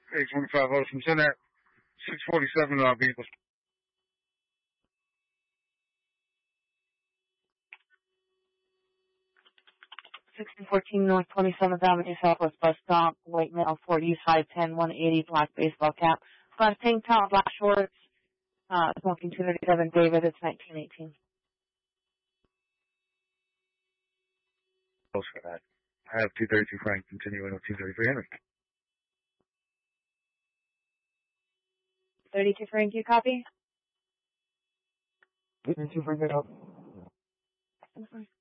825 Ocean Center, 647 Beagles. 1614 North 27th Avenue Southwest Bus Stop, white male, 40s, high 10, 180, black baseball cap, black tank top, black shorts, smoking 237 David, it's 1918. Close for that. I have 232 Frank, continuing with 233 Henry. 32 Frank, you copy? 32 Frank, I